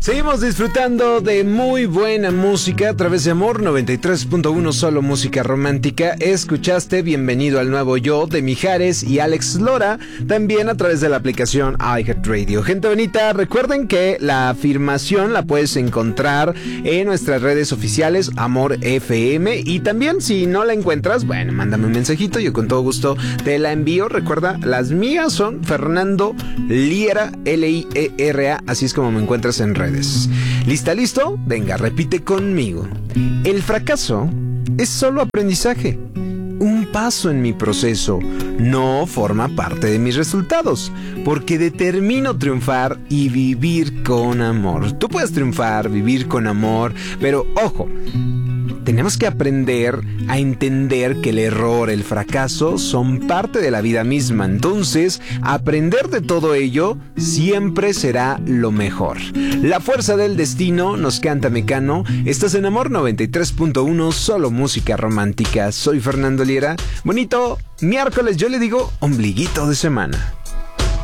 Seguimos disfrutando de muy buena música a través de Amor 93.1, solo música romántica. Escuchaste Bienvenido al Nuevo Yo de Mijares y Alex Lora, también a través de la aplicación iHeartRadio. Gente bonita, recuerden que la afirmación la puedes encontrar en nuestras redes oficiales Amor FM, y también si no la encuentras, bueno, mándame un mensajito, yo con todo gusto te la envío. Recuerda, las mías son Fernando Liera, Liera, así es como me encuentras en redes. ¿Lista, listo? Venga, repite conmigo. El fracaso es solo aprendizaje, un paso en mi proceso. No forma parte de mis resultados, porque determino triunfar y vivir con amor. Tú puedes triunfar, vivir con amor, pero ojo, tenemos que aprender a entender que el error, el fracaso son parte de la vida misma. Entonces, aprender de todo ello siempre será lo mejor. La fuerza del destino nos canta Mecano. Estás en Amor 93.1, solo música romántica. Soy Fernando Liera. Bonito miércoles, yo le digo ombliguito de semana.